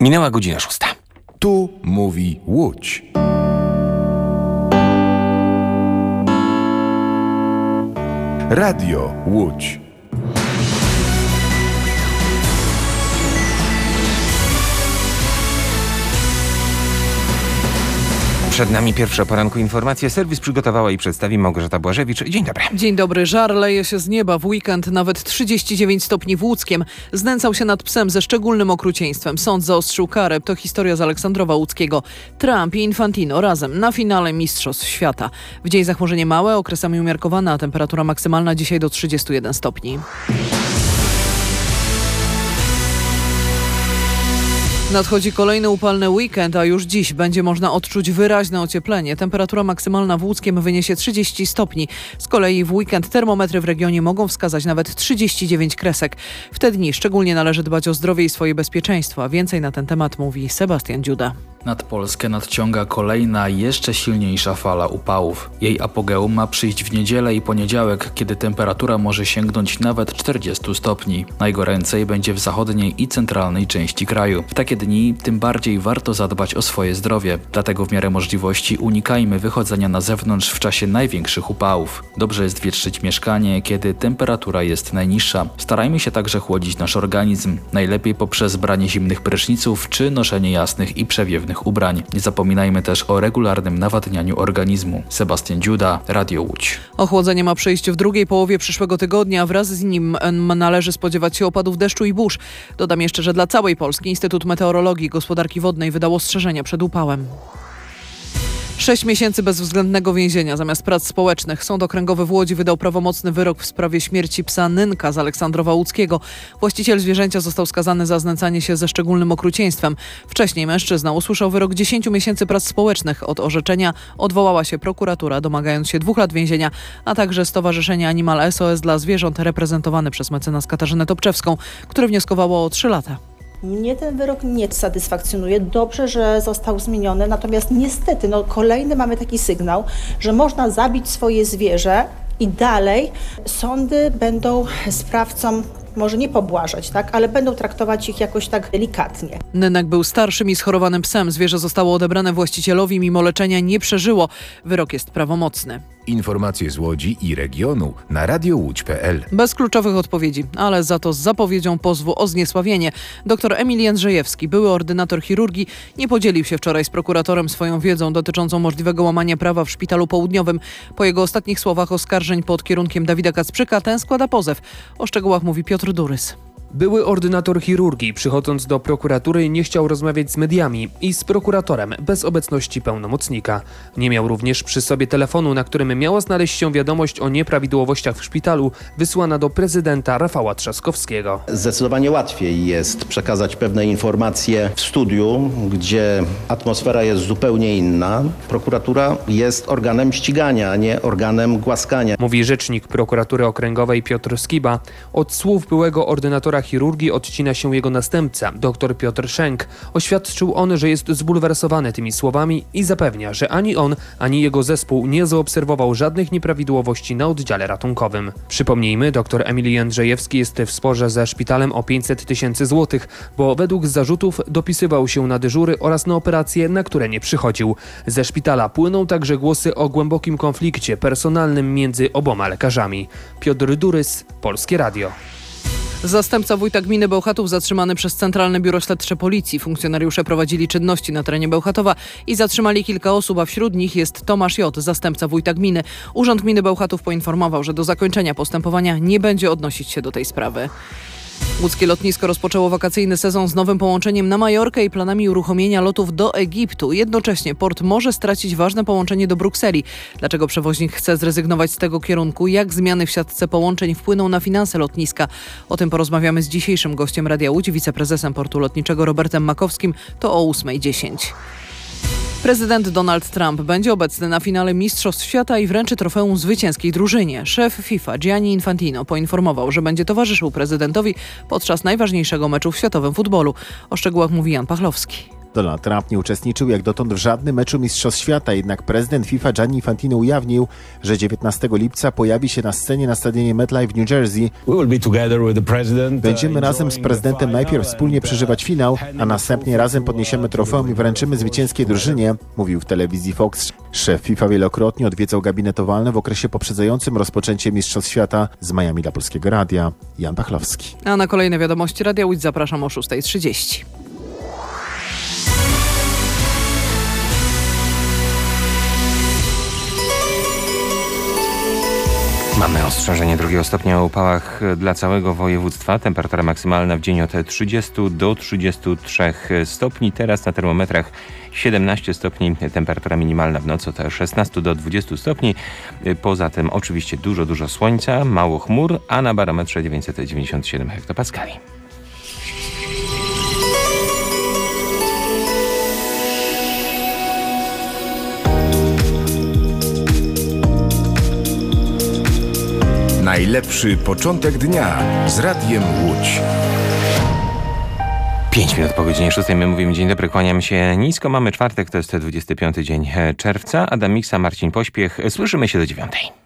Minęła godzina 6. Tu mówi Łódź. Radio Łódź. Przed nami pierwsze poranku informacje. Serwis przygotowała i przedstawi Małgorzata Błażewicz. Dzień dobry. Dzień dobry. Żar leje się z nieba. W weekend nawet 39 stopni w Łódzkiem. Znęcał się nad psem ze szczególnym okrucieństwem. Sąd zaostrzył karę. To historia z Aleksandrowa Łódzkiego. Trump i Infantino razem na finale Mistrzostw Świata. W dzień zachmurzenie małe, okresami umiarkowane, a temperatura maksymalna dzisiaj do 31 stopni. Nadchodzi kolejny upalny weekend, a już dziś będzie można odczuć wyraźne ocieplenie. Temperatura maksymalna w Łódzkiem wyniesie 30 stopni. Z kolei w weekend termometry w regionie mogą wskazać nawet 39 kresek. W te dni szczególnie należy dbać o zdrowie i swoje bezpieczeństwo. A więcej na ten temat mówi Sebastian Dziuda. Nad Polskę nadciąga kolejna, jeszcze silniejsza fala upałów. Jej apogeum ma przyjść w niedzielę i poniedziałek, kiedy temperatura może sięgnąć nawet 40 stopni. Najgoręcej będzie w zachodniej i centralnej części kraju. W takie dni tym bardziej warto zadbać o swoje zdrowie. Dlatego w miarę możliwości unikajmy wychodzenia na zewnątrz w czasie największych upałów. Dobrze jest wietrzyć mieszkanie, kiedy temperatura jest najniższa. Starajmy się także chłodzić nasz organizm. Najlepiej poprzez branie zimnych pryszniców czy noszenie jasnych i przewiewnych ubrań. Nie zapominajmy też o regularnym nawadnianiu organizmu. Sebastian Dziuda, Radio Łódź. Ochłodzenie ma przyjść w drugiej połowie przyszłego tygodnia. Wraz z nim należy spodziewać się opadów deszczu i burz. Dodam jeszcze, że dla całej Polski Instytut Meteorologii i Gospodarki Wodnej wydał ostrzeżenia przed upałem. 6 miesięcy bezwzględnego więzienia zamiast prac społecznych. Sąd Okręgowy w Łodzi wydał prawomocny wyrok w sprawie śmierci psa Nynka z Aleksandrowa Łódzkiego. Właściciel zwierzęcia został skazany za znęcanie się ze szczególnym okrucieństwem. Wcześniej mężczyzna usłyszał wyrok 10 miesięcy prac społecznych. Od orzeczenia odwołała się prokuratura, domagając się 2 lat więzienia, a także Stowarzyszenie Animal SOS dla zwierząt reprezentowane przez mecenas Katarzynę Topczewską, które wnioskowało o 3 lata. Mnie ten wyrok nie satysfakcjonuje. Dobrze, że został zmieniony, natomiast niestety kolejny mamy taki sygnał, że można zabić swoje zwierzę i dalej sądy będą sprawcom może nie pobłażać, ale będą traktować ich jakoś tak delikatnie. Nynek był starszym i schorowanym psem. Zwierzę zostało odebrane właścicielowi, mimo leczenia nie przeżyło. Wyrok jest prawomocny. Informacje z Łodzi i regionu na radiołódź.pl. Bez kluczowych odpowiedzi, ale za to z zapowiedzią pozwu o zniesławienie. Dr Emil Jędrzejewski, były ordynator chirurgii, nie podzielił się wczoraj z prokuratorem swoją wiedzą dotyczącą możliwego łamania prawa w Szpitalu Południowym. Po jego ostatnich słowach oskarżeń pod kierunkiem Dawida Kacprzyka ten składa pozew. O szczegółach mówi Piotr Durys. Były ordynator chirurgii, przychodząc do prokuratury, nie chciał rozmawiać z mediami i z prokuratorem bez obecności pełnomocnika. Nie miał również przy sobie telefonu, na którym miała znaleźć się wiadomość o nieprawidłowościach w szpitalu, wysłana do prezydenta Rafała Trzaskowskiego. Zdecydowanie łatwiej jest przekazać pewne informacje w studiu, gdzie atmosfera jest zupełnie inna. Prokuratura jest organem ścigania, a nie organem głaskania. Mówi rzecznik prokuratury okręgowej Piotr Skiba. Od słów byłego ordynatora chirurgii odcina się jego następca, dr Piotr Szenk. Oświadczył on, że jest zbulwersowany tymi słowami i zapewnia, że ani on, ani jego zespół nie zaobserwował żadnych nieprawidłowości na oddziale ratunkowym. Przypomnijmy, dr Emil Jędrzejewski jest w sporze ze szpitalem o 500 000 złotych, bo według zarzutów dopisywał się na dyżury oraz na operacje, na które nie przychodził. Ze szpitala płyną także głosy o głębokim konflikcie personalnym między oboma lekarzami. Piotr Durys, Polskie Radio. Zastępca wójta gminy Bełchatów zatrzymany przez Centralne Biuro Śledcze Policji. Funkcjonariusze prowadzili czynności na terenie Bełchatowa i zatrzymali kilka osób, a wśród nich jest Tomasz J., zastępca wójta gminy. Urząd Gminy Bełchatów poinformował, że do zakończenia postępowania nie będzie odnosić się do tej sprawy. Łódzkie lotnisko rozpoczęło wakacyjny sezon z nowym połączeniem na Majorkę i planami uruchomienia lotów do Egiptu. Jednocześnie port może stracić ważne połączenie do Brukseli. Dlaczego przewoźnik chce zrezygnować z tego kierunku? Jak zmiany w siatce połączeń wpłyną na finanse lotniska? O tym porozmawiamy z dzisiejszym gościem Radia Łódź, wiceprezesem portu lotniczego Robertem Makowskim. To o 8:10. Prezydent Donald Trump będzie obecny na finale Mistrzostw Świata i wręczy trofeum zwycięskiej drużynie. Szef FIFA Gianni Infantino poinformował, że będzie towarzyszył prezydentowi podczas najważniejszego meczu w światowym futbolu. O szczegółach mówi Jan Pachlowski. Donald Trump nie uczestniczył jak dotąd w żadnym meczu Mistrzostw Świata, jednak prezydent FIFA Gianni Infantino ujawnił, że 19 lipca pojawi się na scenie na stadionie MetLife w New Jersey. Będziemy razem z prezydentem najpierw wspólnie przeżywać finał, a następnie razem podniesiemy trofeum i wręczymy zwycięskiej drużynie, mówił w telewizji Fox. Szef FIFA wielokrotnie odwiedzał gabinet owalny w okresie poprzedzającym rozpoczęcie Mistrzostw Świata. Z Miami dla Polskiego Radia, Jan Pachlowski. A na kolejne wiadomości Radia Łódź zapraszam o 6:30. Mamy ostrzeżenie drugiego stopnia o upałach dla całego województwa. Temperatura maksymalna w dzień od 30 do 33 stopni. Teraz na termometrach 17 stopni. Temperatura minimalna w nocy od 16 do 20 stopni. Poza tym oczywiście dużo słońca, mało chmur, a na barometrze 997 hektopaskali. Najlepszy początek dnia z Radiem Łódź. 5 minut po godzinie 6. My mówimy dzień dobry, kłaniam się nisko. Mamy czwartek, to jest 25 dzień czerwca. Adam Miksa, Marcin Pośpiech. Słyszymy się do 9.